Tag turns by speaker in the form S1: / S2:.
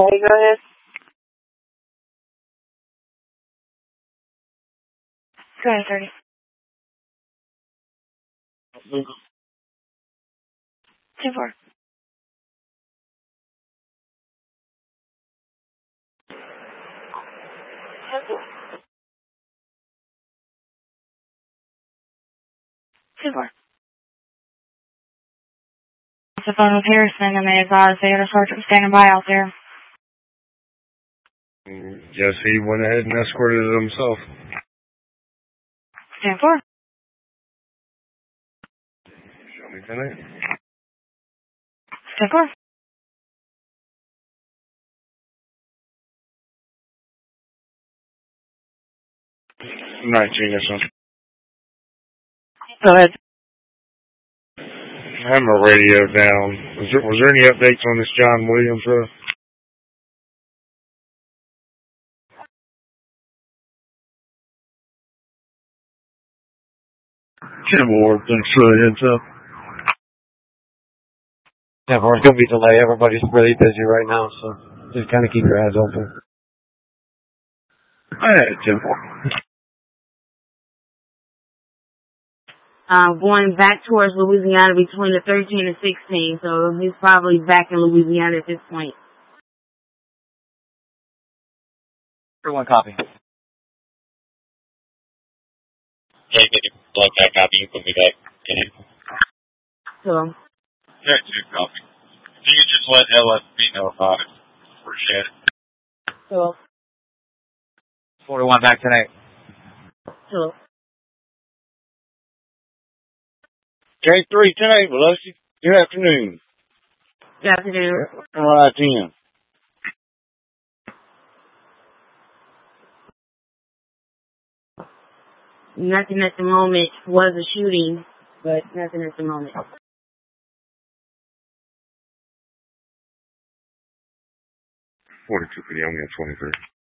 S1: Okay, go ahead. 230. 2-4. 2-4. The phone with Harrison, and they advised they had a sergeant standing by out there.
S2: Yes, he went ahead and escorted it himself.
S1: Stand 4.
S2: Show me tonight.
S1: Stand 4.
S2: Night, Genius.
S1: Go ahead.
S2: I have my radio down. Was there any updates on this John Williams, though?
S3: Tim Ward, thanks for the heads up.
S4: Yeah, there's going to be a delay. Everybody's really busy right now, so just kind of keep your eyes open.
S3: Hey, Tim Ward.
S5: Going back towards Louisiana between the 13 and 16, so he's probably back in Louisiana at this point.
S4: Everyone copy.
S6: Yeah, get your blood back copy. You put me back.
S5: So.
S6: Yeah, two copy. If you could just let LSP know about it. Appreciate it.
S5: So.
S4: 41 back tonight.
S5: So.
S3: K3 tonight, Veloci. Good afternoon.
S5: Good afternoon.
S3: All right, Tim.
S5: Nothing at the moment. Was a shooting, but nothing at the moment.
S2: 42 for the only 23.